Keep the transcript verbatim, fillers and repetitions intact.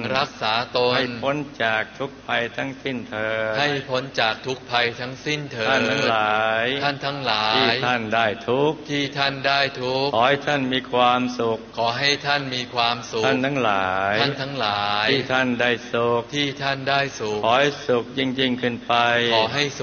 รักษาตนให้พ้นจากทุกภัยทั้งสิ้นเถิดให้พ้นจากทุกภัยทั้งสิ้นเถิดท่านทั้งหลายท่านทั้งหลายที่ท่านได้ทุกข์ที่ท่านได้ทุกข์ขอให้ท่านมีความสุขขอให้ท่านมีความสุขท่านทั้งหลายท่านทั้งหลายที่ท่านได้สุขที่ท่านได้สุขขอให้สุขยิ่งยิ่งขึ้นไปขอให้สุข